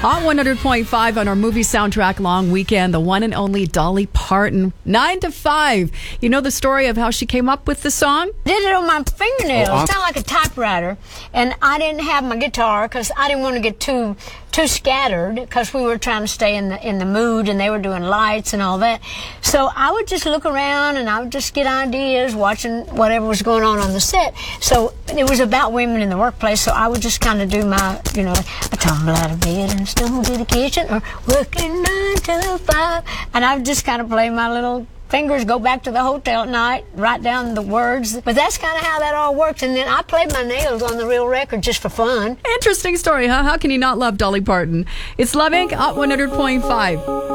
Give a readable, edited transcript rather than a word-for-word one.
On 100.5 on our movie soundtrack long weekend, the one and only Dolly Parton, 9 to 5. You know the story of how she came up with the song? Did it on my fingernails. Sound like a typewriter. And I didn't have my guitar because I didn't want to get too scattered because we were trying to stay in the mood and they were doing lights and all that. So I would just look around and I would just get ideas watching whatever was going on the set. So it was about women in the workplace, so I would just kind of do my, I tumble out of bed and stumble to the kitchen, or working 9 to 5. And I would just kind of play my little fingers, go back to the hotel at night, write down the words. But that's kind of how that all works. And then I played my nails on the real record just for fun. Interesting story, huh? How can you not love Dolly Parton? It's Love Inc. at 100.5.